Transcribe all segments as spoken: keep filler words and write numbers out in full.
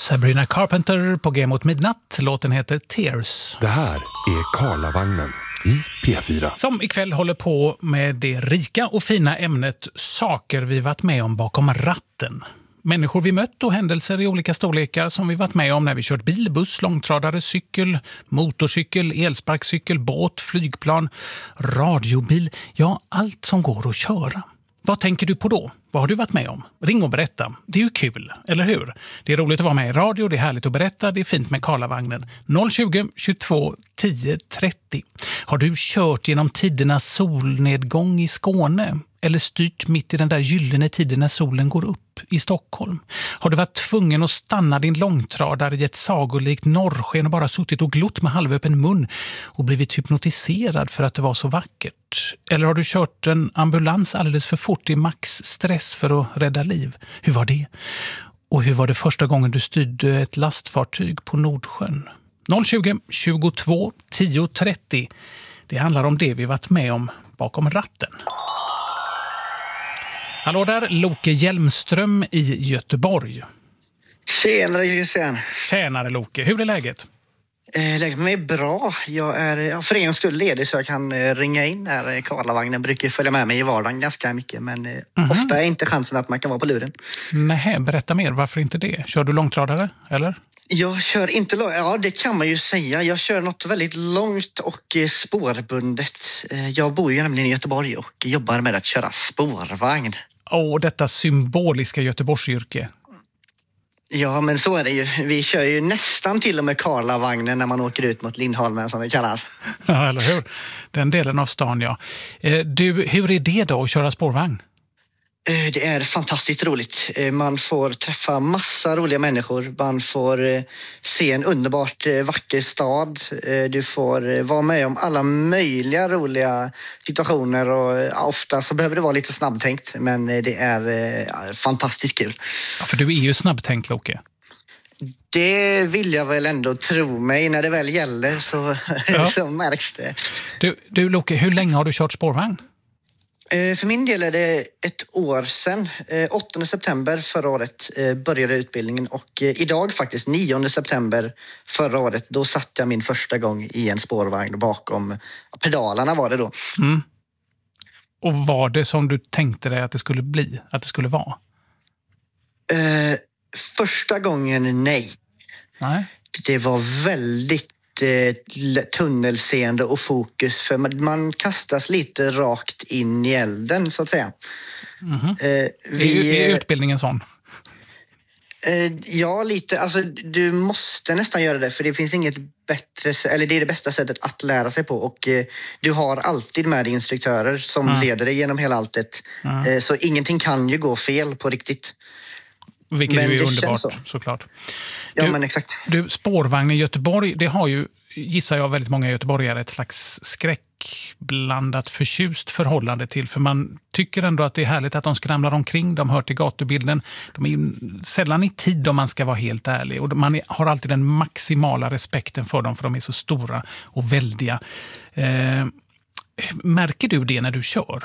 Sabrina Carpenter på G mot midnatt. Låten heter Tears. Det här är Karlavagnen i P fyra. Som ikväll håller på med det rika och fina ämnet saker vi varit med om bakom ratten. Människor vi mött och händelser i olika storlekar som vi varit med om när vi kört bil, buss, långtradare, cykel, motorcykel, elsparkcykel, båt, flygplan, radiobil. Ja, allt som går att köra. Vad tänker du på då? Vad har du varit med om? Ring och berätta. Det är ju kul, eller hur? Det är roligt att vara med i radio, det är härligt att berätta, det är fint med Karlavagnen. noll tjugo, tjugotvå, tio, trettio. Har du kört genom tidernas solnedgång i Skåne? Eller styrt mitt i den där gyllene tiden när solen går upp i Stockholm? Har du varit tvungen att stanna din långtradare i ett sagolikt norrsken och bara suttit och glott med halvöppen mun och blivit hypnotiserad för att det var så vackert? Eller har du kört en ambulans alldeles för fort i maxstress för att rädda liv? Hur var det? Och hur var det första gången du styrde ett lastfartyg på Nordsjön? noll tjugo, tjugotvå, tio, trettio. Det handlar om det vi varit med om bakom ratten. Hallå där, Loke Hjelmström i Göteborg. Tjenare Christian. Tjänare Loke, hur är läget? Eh, läget med mig är bra. Jag är för en stund ledig så jag kan eh, ringa in här. Karlavagnen brukar följa med mig i vardagen ganska mycket. Men eh, mm-hmm. ofta är inte chansen att man kan vara på luren. Nej, berätta mer, varför inte det? Kör du långtradare, eller? Jag kör inte långt, ja det kan man ju säga. Jag kör något väldigt långt och eh, spårbundet. Eh, jag bor ju nämligen i Göteborg och jobbar med att köra spårvagn. Åh, detta symboliska Göteborgsyrke. Ja, men så är det ju. Vi kör ju nästan till och med Karlavagnen när man åker ut mot Lindholmen som det kallas. Ja, eller hur? Den delen av stan, ja. Du, hur är det då att köra spårvagn? Det är fantastiskt roligt. Man får träffa massa roliga människor. Man får se en underbart vacker stad. Du får vara med om alla möjliga roliga situationer. Och ofta så behöver det vara lite snabbtänkt. Men det är fantastiskt kul. Ja, för du är ju snabbtänkt, Loke. Det vill jag väl ändå tro mig. När det väl gäller så, ja. så märks det. Du, du Loke, hur länge har du kört spårvagn? För min del är det ett år sedan. åttonde september förra året började utbildningen. Och idag faktiskt, nionde september förra året, då satt jag min första gång i en spårvagn bakom pedalerna var det då. Mm. Och var det som du tänkte dig att det skulle bli? Att det skulle vara? Eh, första gången, nej. Nej. Det var väldigt tunnelseende och fokus för man, man kastas lite rakt in i elden så att säga. Mm-hmm. Eh, vi, är, är utbildningen sån? Eh, ja, lite. Alltså, du måste nästan göra det för det finns inget bättre, eller det är det bästa sättet att lära sig på och eh, du har alltid med dig instruktörer som mm. leder dig genom hela alltet. Mm. Eh, så ingenting kan ju gå fel på riktigt. Vilket men ju är underbart, så. såklart. Ja, du, men exakt. Du, spårvagn i Göteborg, det har ju, gissar jag, väldigt många göteborgare ett slags skräckblandat förtjust förhållande till. För man tycker ändå att det är härligt att de skramlar omkring, de hör till gatubilden. De är ju sällan i tid om man ska vara helt ärlig. Och man är, har alltid den maximala respekten för dem för de är så stora och väldiga. Eh, märker du det när du kör?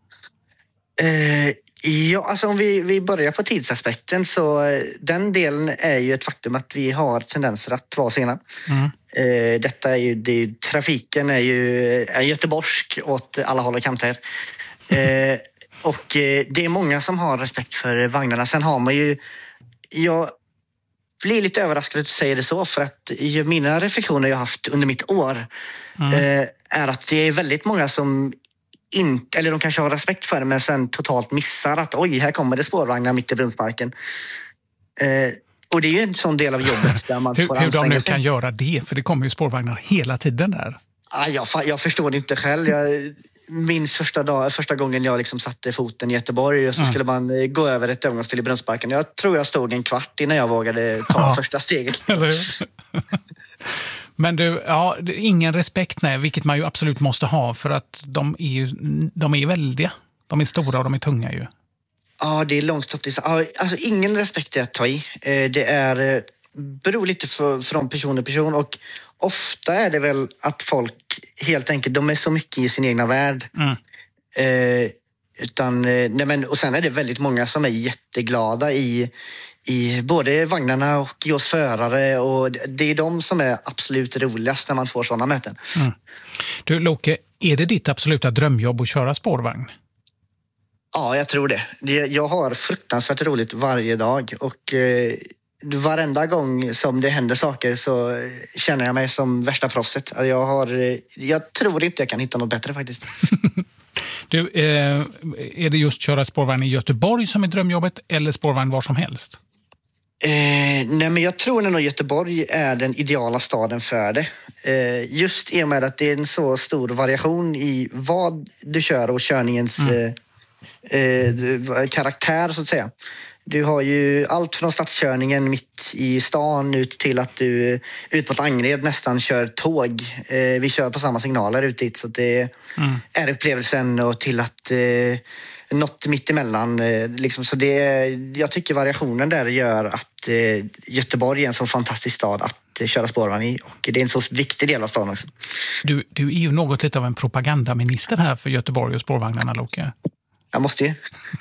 Eh... Ja, alltså om vi, vi börjar på tidsaspekten så den delen är ju ett faktum att vi har tendenser att vara sena. Mm. Eh, detta är ju, det är ju, trafiken är ju är göteborgsk åt alla håll och kanter. Eh, och eh, det är många som har respekt för vagnarna. Sen har man ju, jag blir lite överraskad att du säger det så för att mina reflektioner jag haft under mitt år mm. eh, är att det är väldigt många som inte, eller de kanske har respekt för det men sen totalt missar att oj, här kommer det spårvagnar mitt i Brunnsparken. Eh, och det är ju en sån del av jobbet där man hur, får hur anstränga de nu sig. kan göra det, för det kommer ju spårvagnar hela tiden där. Ah, jag, jag förstår det inte själv. Jag minns första, dag, första gången jag liksom satte foten i Göteborg och så mm. skulle man gå över ett övergångsställe i Brunnsparken. Jag tror jag stod en kvart innan jag vågade ta ja. första steget. Men du, ja, ingen respekt, nej, vilket man ju absolut måste ha för att de är ju de är väldiga. De är stora och de är tunga ju. Ja, det är långt stopp till. Alltså ingen respekt är att ta i. Det är, beror lite för, från person till person och ofta är det väl att folk helt enkelt, de är så mycket i sin egna värld. Mm. Eh, utan, nej men, och sen är det väldigt många som är jätteglada i i både vagnarna och i oss förare. Och det är de som är absolut roligast när man får sådana möten. Mm. Du Loke, är det ditt absoluta drömjobb att köra spårvagn? Ja, jag tror det. Jag har fruktansvärt roligt varje dag. Och eh, varenda gång som det händer saker så känner jag mig som värsta proffset. Jag, har, jag tror inte jag kan hitta något bättre faktiskt. Du, eh, är det just köra spårvagn i Göteborg som är drömjobbet eller spårvagn var som helst? Eh, nej men jag tror nog Göteborg är den ideala staden för det. Eh, just i och med att det är en så stor variation i vad du kör och körningens mm. eh, eh, karaktär så att säga. Du har ju allt från stadskörningen mitt i stan ut till att du ut mot Angered nästan kör tåg. Eh, vi kör på samma signaler ut dit så att det mm. är upplevelsen och till att eh, något mitt emellan. Eh, liksom, så det, jag tycker variationen där gör att eh, Göteborg är en så fantastisk stad att eh, köra spårvagn i och det är en så viktig del av staden också. Du, du är ju något lite av en propagandaminister här för Göteborg och spårvagnarna, Loke. Jag måste ju.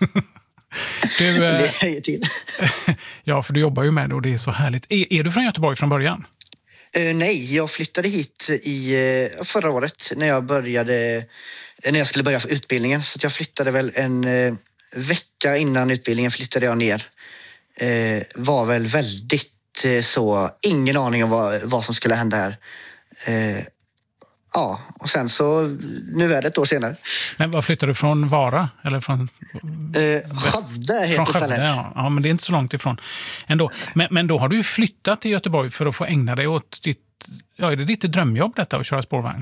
Du, det höjer till. Ja, för du jobbar ju med det och det är så härligt. Är, är du från Göteborg från början? Uh, nej, jag flyttade hit i uh, förra året när jag började när jag skulle börja för utbildningen. Så jag flyttade väl en uh, vecka innan utbildningen flyttade jag ner. Uh, var väl väldigt uh, så, ingen aning om vad, vad som skulle hända här. Uh, Ja, och sen så, nu är det ett år senare. Men vad flyttade du från Vara? Eller från... Eh, Skövde heter från Skövde, stället. Ja. ja, men det är inte så långt ifrån. Ändå. Men, men då har du ju flyttat till Göteborg för att få ägna dig åt ditt... Ja, är det ditt drömjobb detta att köra spårvagn?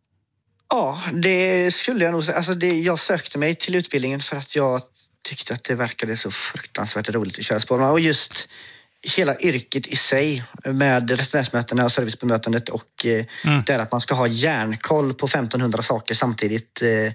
Ja, det skulle jag nog säga. Alltså det, jag sökte mig till utbildningen för att jag tyckte att det verkade så fruktansvärt roligt att köra spårvagn. Och just... hela yrket i sig med resenärsmötena och servicebemötandet och eh, mm. det är att man ska ha järnkoll på femtonhundra saker samtidigt. Eh,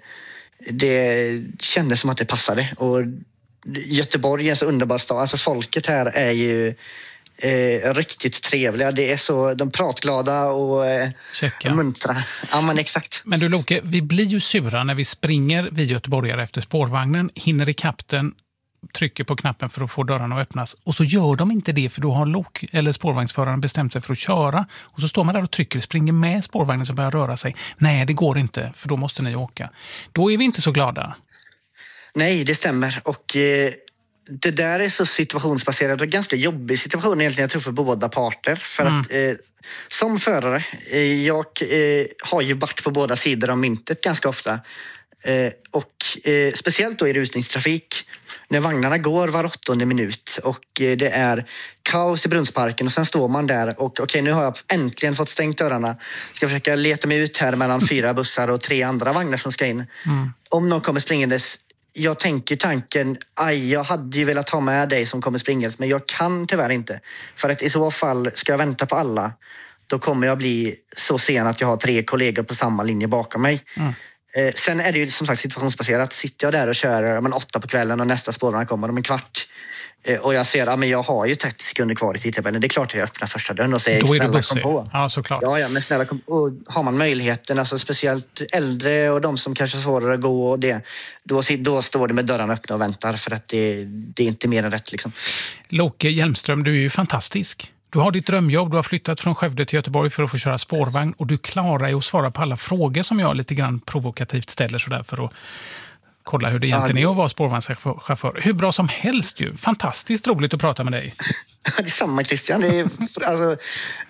det kändes som att det passade. Och Göteborg är en så underbar stad. Alltså folket här är ju eh, riktigt trevliga. Det är så, de pratglada och eh, muntra. Ja, men exakt. Men du Loke, vi blir ju sura när vi springer vid göteborgare efter spårvagnen, hinner i kapten, trycker på knappen för att få dörrarna att öppnas och så gör de inte det för då har lok eller spårvagnsföraren bestämt sig för att köra och så står man där och trycker, springer med spårvagnen som börjar röra sig. Nej, det går inte för då måste ni åka. Då är vi inte så glada. Nej, det stämmer och eh, det där är så situationsbaserat och ganska jobbig situation egentligen jag tror för båda parter för mm. att eh, som förare, eh, jag eh, har ju varit på båda sidor av myntet ganska ofta. Eh, och eh, speciellt då i rusningstrafik när vagnarna går var åttonde minut och eh, det är kaos i Brunnsparken och sen står man där och okej okay, nu har jag äntligen fått stängt dörrarna, ska försöka leta mig ut här mellan fyra bussar och tre andra vagnar som ska in. Mm. Om någon kommer springandes, jag tänker tanken, aj jag hade ju velat ha med dig som kommer springandes men jag kan tyvärr inte för att i så fall ska jag vänta på alla, då kommer jag bli så sen att jag har tre kollegor på samma linje bakom mig. Mm. Eh, sen är det ju som sagt situationsbaserat. Sitter jag där och kör men, åtta på kvällen och nästa spårvagn kommer om en kvart. Eh, och jag ser att ja, jag har ju trettio sekunder kvar i tidtabellen. Det är klart att jag öppnar första dörren och säger då är snälla det kom på. Ja, såklart. Ja, ja, men snälla kom på. Och har man möjligheten, alltså speciellt äldre och de som kanske är svårare att gå och det, då, då står det med dörrarna öppna och väntar för att det, det är inte mer än rätt liksom. Loke Hjelmström, du är ju fantastisk. Du har ditt drömjobb, du har flyttat från Skövde till Göteborg för att få köra spårvagn och du klarar dig att svara på alla frågor som jag lite grann provokativt ställer sådär för att kolla hur det egentligen ja, det... är att vara spårvagnschaufför. Hur bra som helst ju. Fantastiskt roligt att prata med dig. Det är samma Christian. Det är, alltså,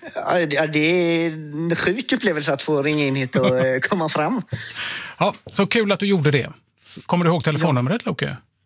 det är en sjuk upplevelse att få ringa in hit och komma fram. Ja, så kul att du gjorde det. Kommer du ihåg telefonnumret, ja. Loke?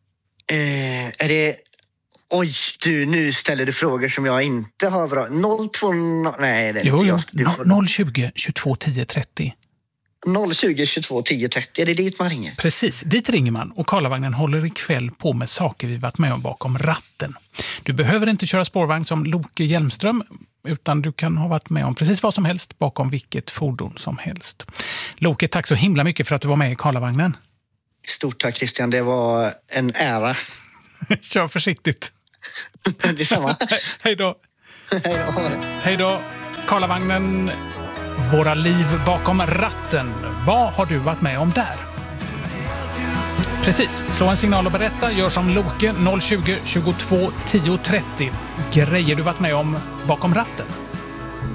Eh, är det... Oj, du, nu ställer du frågor som jag inte har bra. noll två... Nej, det är jo, inte jag. Jo, noll tjugo tjugotvå tio trettio. noll tjugo tjugotvå tio trettio, är det dit man ringer? Precis, dit ringer man och Karlavagnen håller ikväll på med saker vi varit med om bakom ratten. Du behöver inte köra spårvagn som Loke Hjelmström utan du kan ha varit med om precis vad som helst bakom vilket fordon som helst. Loke, tack så himla mycket för att du var med i Karlavagnen. Stort tack Christian, det var en ära. Kör försiktigt. Det är samma. Hej då. Hej då. Hej då. Karlavagnen, våra liv bakom ratten. Vad har du varit med om där? Precis. Slå en signal och berätta. Gör som Loke noll tjugo, tjugotvå, tio trettio. Grejer du varit med om bakom ratten.